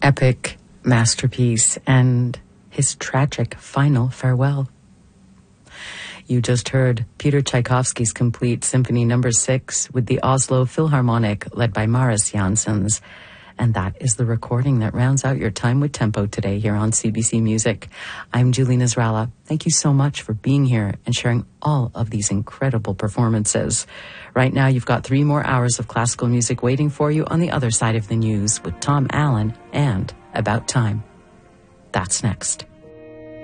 epic masterpiece and his tragic final farewell. You just heard Peter Tchaikovsky's Complete Symphony No. 6 with the Oslo Philharmonic led by Maris Janssens. And that is the recording that rounds out your time with Tempo today here on CBC Music. I'm Julie Nasrallah. Thank you so much for being here and sharing all of these incredible performances. Right now, you've got 3 more hours of classical music waiting for you on the other side of the news with Tom Allen and About Time. That's next.